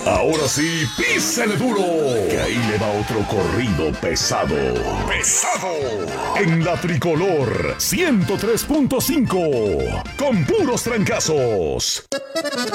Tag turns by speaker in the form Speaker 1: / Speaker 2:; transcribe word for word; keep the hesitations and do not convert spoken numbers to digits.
Speaker 1: Ahora sí, písele duro, que ahí le va otro corrido pesado. ¡Pesado! En la Tricolor ciento tres punto cinco, con puros trancazos.